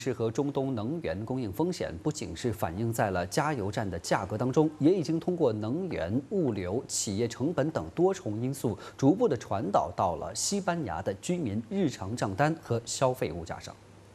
是和中东能源供应风险不仅是反映在了加油站的价格当中，也已经通过能源、物流、企业成本等多重因素，逐步的传导到了西班牙的居民日常账单和消费物价上。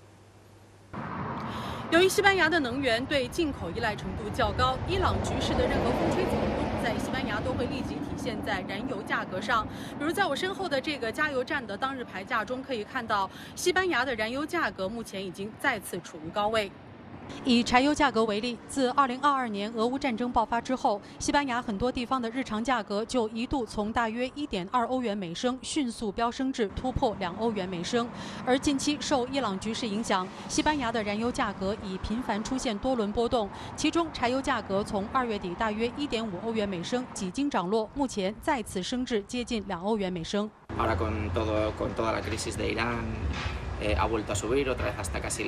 由于西班牙的能源对进口依赖程度较高，伊朗局势的任何风吹草动，在西班牙都会立即体现在燃油价格上。比如在我身后的这个加油站的当日牌价中，可以看到西班牙的燃油价格目前已经再次处于高位。 以柴油价格为例，自2022年俄乌战争爆发之后，西班牙很多地方的日常价格就一度从大约1.2欧元每升迅速飙升至突破2欧元每升。而近期受伊朗局势影响，西班牙的燃油价格已频繁出现多轮波动，其中柴油价格从2月底大约1.5欧元每升几经涨落，目前再次升至接近2欧元每升。 Ahora con toda la crisis de Irán, ha vuelto a subir otra vez hasta casi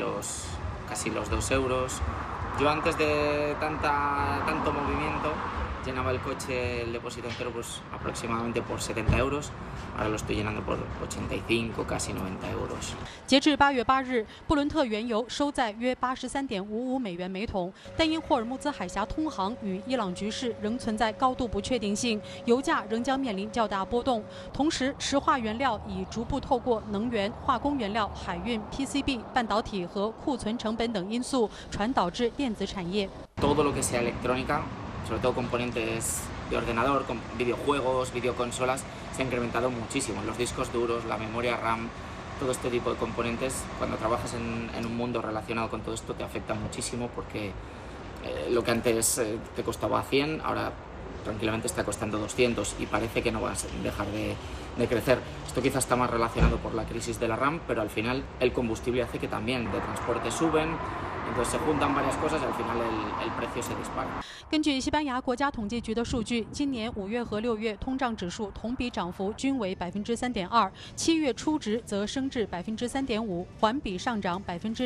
los 2 euros. Yo antes de tanto movimiento llenaba el coche, el depósito entero, pues aproximadamente por 70 euros. Ahora lo estoy llenando por 85, casi 90 euros. 截至8月8日，布伦特原油收在约83.55美元每桶，但因霍尔木兹海峡通航与伊朗局势仍存在高度不确定性，油价仍将面临较大波动。同时，石化原料已逐步透过能源、化工原料、海运、PCB、半导体和库存成本等因素传导至电子产业。 Todo lo que sea electrónica, sobre todo componentes de ordenador, con videojuegos, videoconsolas, se ha incrementado muchísimo. Los discos duros, la memoria RAM, todo este tipo de componentes, cuando trabajas en un mundo relacionado con todo esto, te afecta muchísimo porque lo que antes te costaba 100, ahora tranquilamente está costando 200 y parece que no va a dejar de crecer. Esto quizás está más relacionado por la crisis de la RAM, pero al final el combustible hace que también de transporte suben. Entonces se juntan varias cosas y al final el precio se dispara. 根据西班牙国家统计局的数据，今年5月和6月通胀指数同比涨幅均为3.2%，7月初值则升至3.5%，环比上涨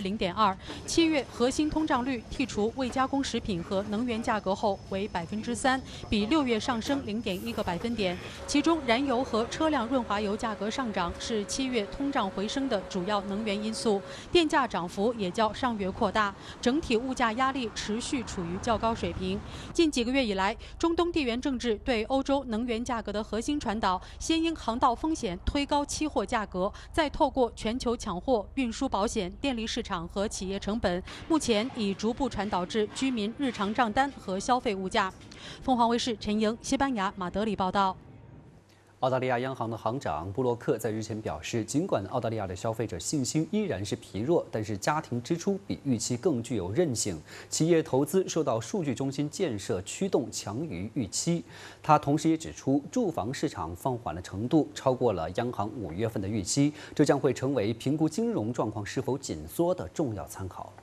0.2%。7月核心通胀率剔除未加工食品和能源价格后为3%，比6月上升0.1个百分点。其中，燃油和车辆润滑油价格上涨是7月通胀回升的主要能源因素，电价涨幅也较上月扩大。 整体物价压力持续处于较高水平。近几个月以来，中东地缘政治对欧洲能源价格的核心传导，先因航道风险推高期货价格，再透过全球抢货、运输保险、电力市场和企业成本，目前已逐步传导至居民日常账单和消费物价。凤凰卫视陈莹，西班牙马德里报道。 澳大利亚央行的行长布洛克在日前表示，尽管澳大利亚的消费者信心依然是疲弱，但是家庭支出比预期更具有韧性，企业投资受到数据中心建设驱动强于预期。他同时也指出，住房市场放缓的程度超过了央行5月份的预期，这将会成为评估金融状况是否紧缩的重要参考。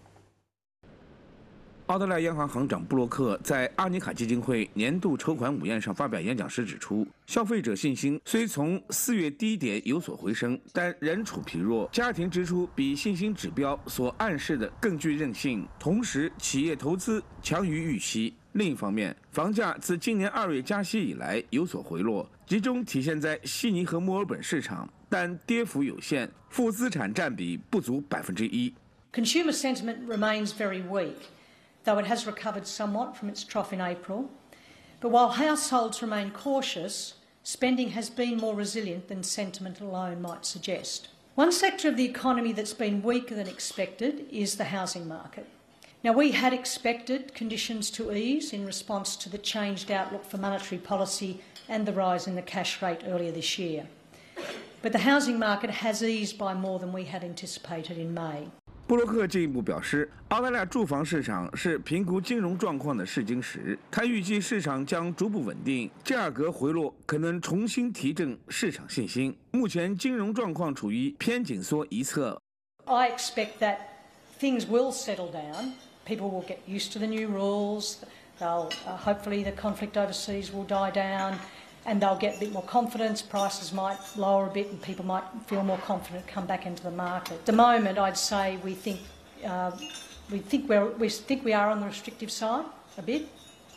澳大利亚央行行长布洛克在阿尼卡基金会年度筹款午宴上发表演讲时指出，消费者信心虽从4月低点有所回升，但仍处疲弱。家庭支出比信心指标所暗示的更具韧性，同时企业投资强于预期。另一方面，房价自今年2月加息以来有所回落，集中体现在悉尼和墨尔本市场，但跌幅有限，负资产占比不足1%。 Consumer sentiment remains very weak, though it has recovered somewhat from its trough in April. But while households remain cautious, spending has been more resilient than sentiment alone might suggest. One sector of the economy that's been weaker than expected is the housing market. Now, we had expected conditions to ease in response to the changed outlook for monetary policy and the rise in the cash rate earlier this year. But the housing market has eased by more than we had anticipated in May. 布洛克进一步表示，澳大利亚住房市场是评估金融状况的试金石。他预计市场将逐步稳定，价格回落可能重新提振市场信心。目前金融状况处于偏紧缩一侧。 I expect that things will settle down. People will get used to the new rules. They'll hopefully the conflict overseas will die down. And they'll get a bit more confidence, prices might lower a bit and people might feel more confident to come back into the market. At the moment, I'd say we think we are on the restrictive side a bit.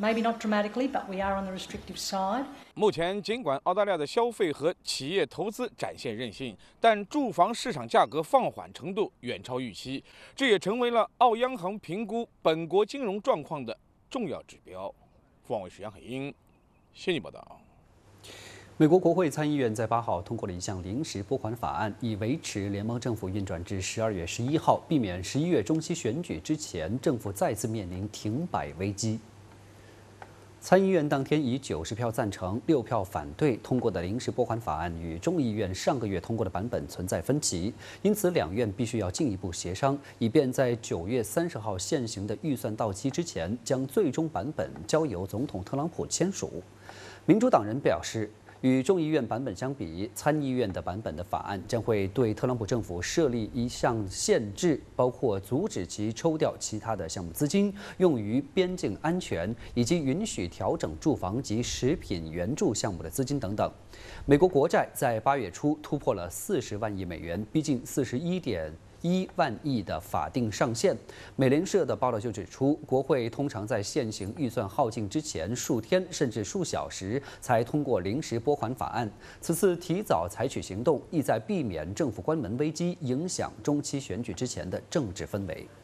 Maybe not dramatically, but we are on the restrictive side. 目前，尽管澳大利亚的消费和企业投资展现韧性，但住房市场价格放缓程度远超预期，这也成为了澳央行评估本国金融状况的重要指标。凤凰卫视杨海英，悉尼报道。 美国国会参议院在8号通过了一项临时拨款法案，以维持联邦政府运转至12月11号，避免11月中期选举之前政府再次面临停摆危机。参议院当天以90票赞成、6票反对通过的临时拨款法案，与众议院上个月通过的版本存在分歧，因此两院必须要进一步协商，以便在9月30号现行的预算到期之前，将最终版本交由总统特朗普签署。民主党人表示，与众议院版本相比，参议院的版本的法案将会对特朗普政府设立一项限制，包括阻止其抽调其他的项目资金用于边境安全，以及允许调整住房及食品援助项目的资金等等。美国国债在8月初突破了40万亿美元，逼近41.1万亿的法定上限。美联社的报道就指出，国会通常在现行预算耗尽之前数天甚至数小时才通过临时拨款法案。此次提早采取行动，意在避免政府关门危机影响中期选举之前的政治氛围。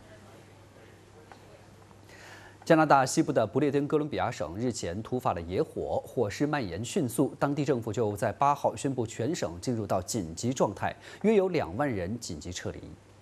加拿大西部的不列颠哥伦比亚省日前突发了野火，火势蔓延迅速，当地政府就在8号宣布全省进入到紧急状态，约有2万人紧急撤离。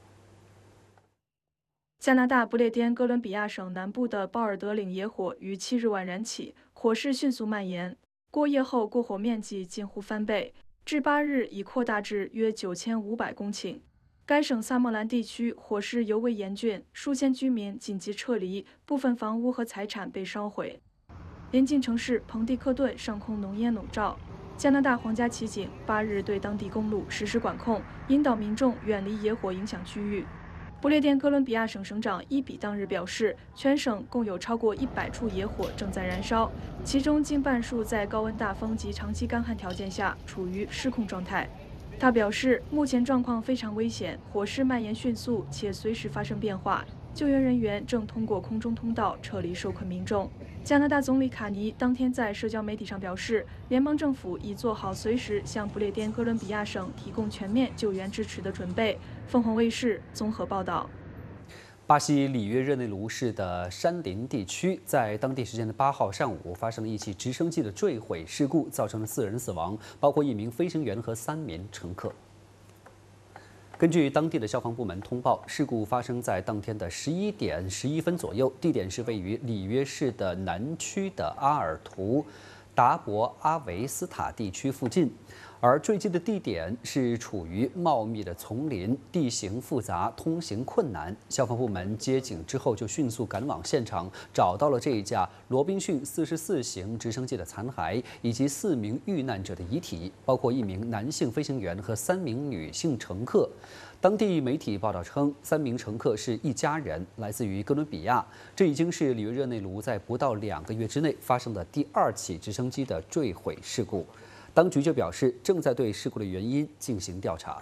加拿大不列颠哥伦比亚省南部的鲍尔德岭野火于7日晚燃起，火势迅速蔓延。过夜后，过火面积近乎翻倍，至8日已扩大至约9500公顷。该省萨莫兰地区火势尤为严峻，数千居民紧急撤离，部分房屋和财产被烧毁。邻近城市彭蒂克顿上空浓烟笼罩。加拿大皇家骑警8日对当地公路实施管控，引导民众远离野火影响区域。不列颠哥伦比亚省省长伊比当日表示，全省共有超过100处野火正在燃烧，其中近半数在高温大风及长期干旱条件下处于失控状态。他表示，目前状况非常危险，火势蔓延迅速且随时发生变化，救援人员正通过空中通道撤离受困民众。加拿大总理卡尼当天在社交媒体上表示，联邦政府已做好随时向不列颠哥伦比亚省提供全面救援支持的准备。凤凰卫视综合报道。 巴西里约热内卢市的山林地区，在当地时间的8号上午发生了一起直升机的坠毁事故，造成了4人死亡，包括1名飞行员和3名乘客。根据当地的消防部门通报，事故发生在当天的11点11分左右，地点是位于里约市的南区的阿尔图达博阿维斯塔地区附近。而坠机的地点是处于茂密的丛林，地形复杂，通行困难。消防部门接警之后就迅速赶往现场，找到了这一架罗宾逊44型直升机的残骸，以及4名遇难者的遗体，包括1名男性飞行员和3名女性乘客。当地媒体报道称，3名乘客是一家人，来自于哥伦比亚。这已经是里约热内卢在不到2个月之内发生的第2起直升机的坠毁事故。当局就表示，正在对事故的原因进行调查。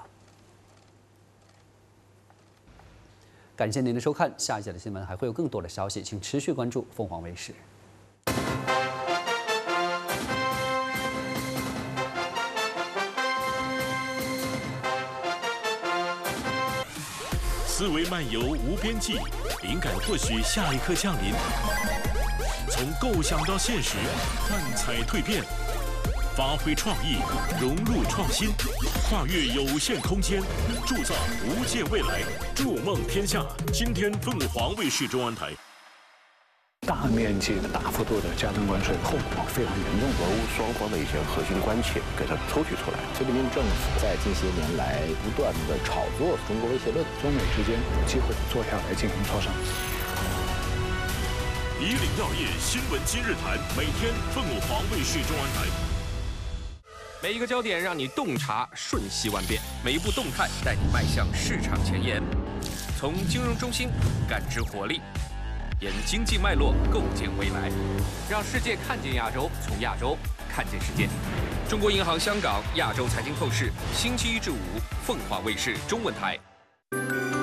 感谢您的收看，下一节的新闻还会有更多的消息，请持续关注凤凰卫视。 思维漫游无边际，灵感或许下一刻降临。从构想到现实，幻彩蜕变。发挥创意，融入创新，跨越有限空间，铸造无界未来，筑梦天下。今天凤凰卫视中文台。 大面积的、大幅度的加征关税，后果非常严重。 俄乌双方的一些核心关切给它抽取出来。 习近平政府在近些年来不断的炒作中国威胁论， 中美之间有机会坐下来进行磋商。 以岭药业新闻今日谈，每天凤凰卫视中文台。 每一个焦点让你洞察瞬息万变，每一步动态带你迈向市场前沿。从金融中心感知活力，沿经济脉络构建未来，让世界看见亚洲，从亚洲看见世界。中国银行香港亚洲财经透视，星期1至5，凤凰卫视中文台。